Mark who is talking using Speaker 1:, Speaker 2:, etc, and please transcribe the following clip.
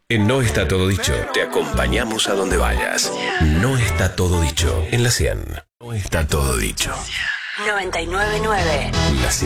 Speaker 1: En No Está Todo Dicho, te acompañamos a donde vayas. No está todo dicho en la 100. No está todo dicho.
Speaker 2: 99.9.
Speaker 1: La 100.